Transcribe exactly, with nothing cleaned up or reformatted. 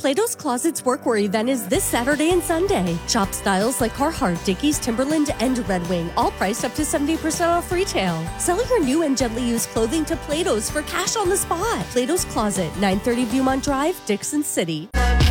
Plato's Closet's Workwear event is this Saturday and Sunday. Shop styles like Carhartt, Dickies, Timberland, and Red Wing, all priced up to seventy percent off retail. Sell your new and gently used clothing to Plato's for cash on the spot. Plato's Closet, nine thirty Viewmont Drive, Dixon City.